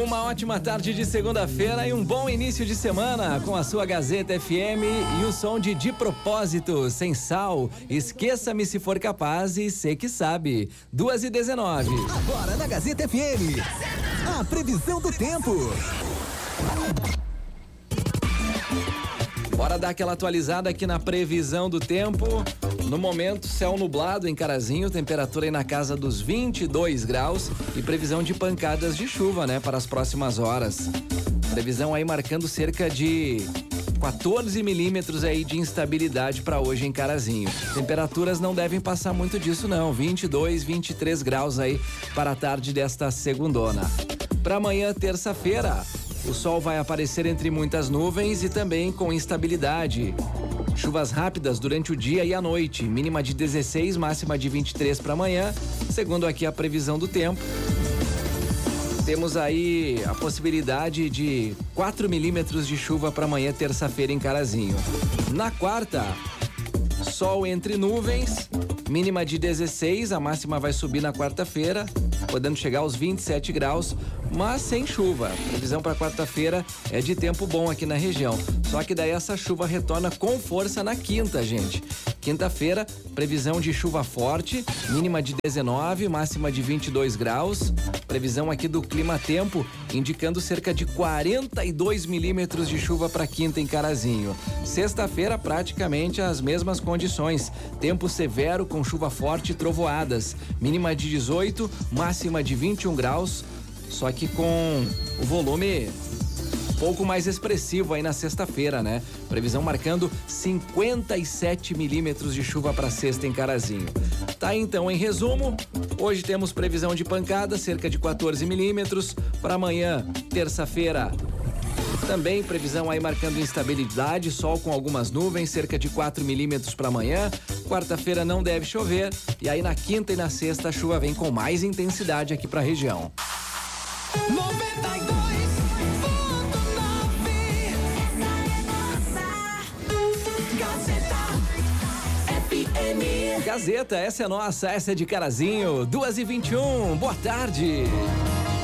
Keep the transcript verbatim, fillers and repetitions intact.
Uma ótima tarde de segunda-feira e um bom início de semana com a sua Gazeta F M e o som de De Propósito, Sem Sal, Esqueça-me se for capaz e Sei que sabe. duas e dezenove. Agora na Gazeta F M, a previsão do tempo. Bora dar aquela atualizada aqui na previsão do tempo. No momento, céu nublado em Carazinho, temperatura aí na casa dos vinte e dois graus e previsão de pancadas de chuva, né, para as próximas horas. Previsão aí marcando cerca de quatorze milímetros aí de instabilidade para hoje em Carazinho. Temperaturas não devem passar muito disso não, vinte e dois, vinte e três graus aí para a tarde desta segundona. Para amanhã, terça-feira, o sol vai aparecer entre muitas nuvens e também com instabilidade. Chuvas rápidas durante o dia e a noite, mínima de dezesseis, máxima de vinte e três para amanhã, segundo aqui a previsão do tempo. Temos aí a possibilidade de quatro milímetros de chuva para amanhã, terça-feira, em Carazinho. Na quarta, sol entre nuvens, mínima de dezesseis, a máxima vai subir na quarta-feira, podendo chegar aos vinte e sete graus, mas sem chuva. Previsão para quarta-feira é de tempo bom aqui na região. Só que daí essa chuva retorna com força na quinta, gente. Quinta-feira, previsão de chuva forte, mínima de dezenove, máxima de vinte e dois graus. Previsão aqui do Clima Tempo, indicando cerca de quarenta e dois milímetros de chuva para quinta em Carazinho. Sexta-feira, praticamente as mesmas condições. Tempo severo com chuva forte e trovoadas. Mínima de dezoito, máxima de vinte e um graus. Só que com o volume pouco mais expressivo aí na sexta-feira, né? Previsão marcando cinquenta e sete milímetros de chuva para sexta em Carazinho. Tá, então, em resumo, hoje temos previsão de pancada, cerca de quatorze milímetros. Para amanhã, terça-feira, também previsão aí marcando instabilidade, sol com algumas nuvens, cerca de quatro milímetros para amanhã. Quarta-feira não deve chover e aí na quinta e na sexta a chuva vem com mais intensidade aqui para a região. noventa e dois ponto nove Gazeta F M. Gazeta, essa é nossa, essa é de Carazinho, duas e vinte e um, boa tarde.